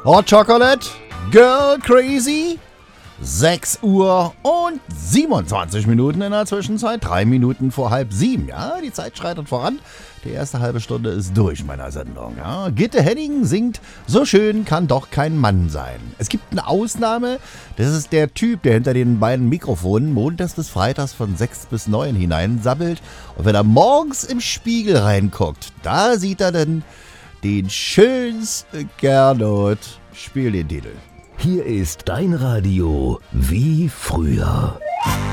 Hot Chocolate, Girl Crazy, 6 Uhr und 27 Minuten in der Zwischenzeit, 3 Minuten vor 6:30. Ja, die Zeit schreitet voran. Die erste halbe Stunde ist durch meiner Sendung. Ja. Gitte Henning singt, so schön kann doch kein Mann sein. Es gibt eine Ausnahme, das ist der Typ, der hinter den beiden Mikrofonen montags bis freitags von 6 bis 9 hineinsabbelt. Und wenn er morgens im Spiegel reinguckt, da sieht er dann den schönsten Gernot. Spiel den Titel. Hier ist dein Radio wie früher.